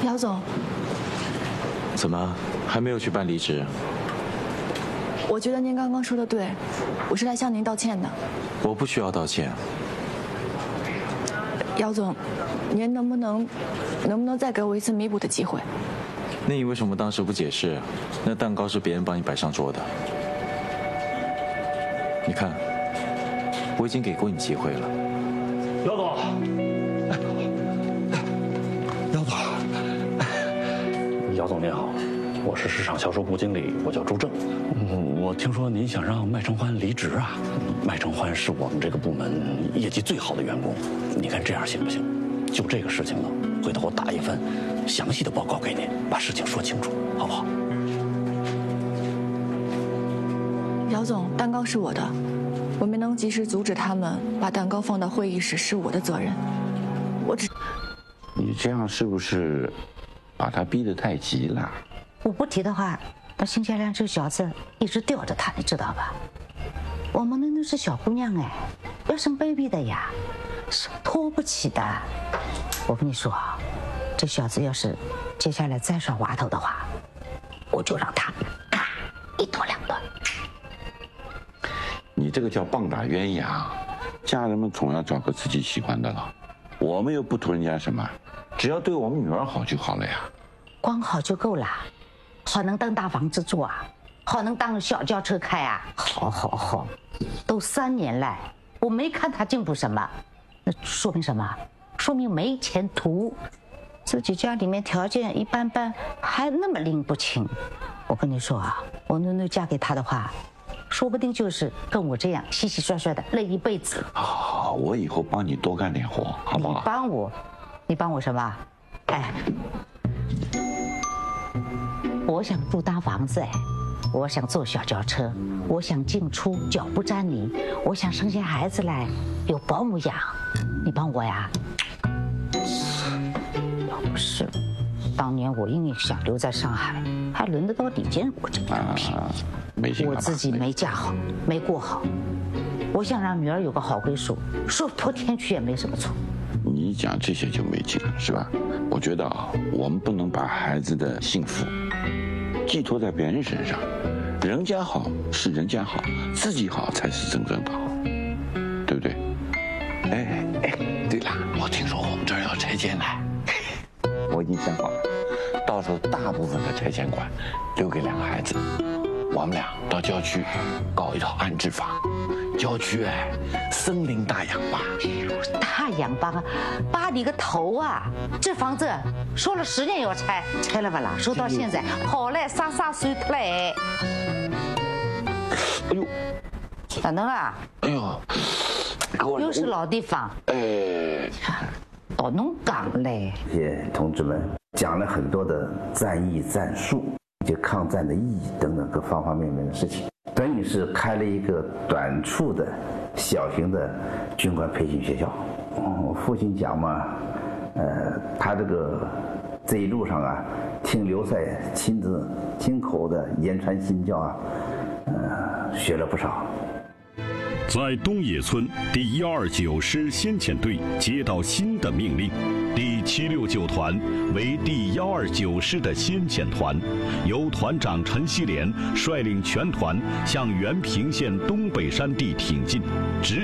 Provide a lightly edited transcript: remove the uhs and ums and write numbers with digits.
姚总， 怎么还没有去办离职？ 我觉得您刚刚说的对，我是来向您道歉的。 我不需要道歉。 姚总，您能不能再给我一次弥补的机会？ 那你为什么当时不解释？那蛋糕是别人帮你摆上桌的。你看，我已经给过你机会了。 姚总，姚总，姚总您好，我是市场销售部经理，我叫朱正。我听说您想让麦承欢离职啊？麦承欢是我们这个部门业绩最好的员工，你看这样行不行？就这个事情呢，回头我打一份详细的报告给您，把事情说清楚，好不好？ 姚总，蛋糕是我的，我没能及时阻止他们把蛋糕放到会议室是我的责任。 你这样是不是把他逼得太急了？ 我不提的话，那辛佳亮这个小子一直吊着他，你知道吧？我们那是小姑娘哎，要生 baby 的呀，是拖不起的。我跟你说啊，这小子要是接下来再耍滑头的话，我就让他咔一剁两断。 你这个叫棒打鸳鸯，家人们总要找个自己喜欢的了。我们又不图人家什么，只要对我们女儿好就好了呀。 光好就够了，好能当大房子住啊，好能当小轿车开啊，好，都3年来，我没看他进步什么，那说明什么？说明没前途，自己家里面条件一般般，还那么拎不清。我跟你说啊，我囡囡嫁给他的话，说不定就是跟我这样洗洗涮涮的累一辈子。 好，我以后帮你多干点活，好不好？ 你帮我什么？哎，我想住大房子哎，我想坐小轿车，我想进出脚不沾泥，我想生下孩子来有保姆养，你帮我呀？要不是当年我硬想留在上海，还轮得到李建国这个人便宜。我自己没嫁好，没过好，我想让女儿有个好归宿，说破天去也没什么错。 你讲这些就没劲了，是吧？我觉得啊，我们不能把孩子的幸福寄托在别人身上，人家好是人家好，自己好才是真正的好，对不对？哎，对了，我听说我们这儿要拆迁了，我已经想好了，到时候大部分的拆迁款留给2个孩子，我们俩到郊区搞一套安置房。郊区哎，森林大氧吧。 大氧吧，扒你个头啊！这房子说了10年要拆，拆了吧啦？说到现在，好嘞，啥碎脱嘞。 哎呦， 哪能啊？ 哎呦， 又是老地方。 哎， 到侬讲嘞。 这些同志们讲了很多的战役战术，以及抗战的意义等等各方方面面的事情，等于是开了一个短促的小型的军官培训学校。我父亲讲嘛，他这一路上啊，听刘赛亲自亲口的言传身教啊，学了不少。 在东野村第129师先遣队接到新的命令，第769团为第129师的先遣团，由团长陈锡联率领全团向原平县东北山地挺进，直